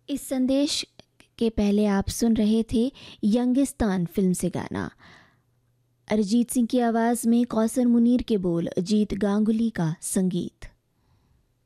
इस संदेश के पहले आप सुन रहे थे यंगिस्तान फिल्म से गाना। अरिजीत सिंह की आवाज़ में कौसर मुनीर के बोल, अजीत गांगुली का संगीत।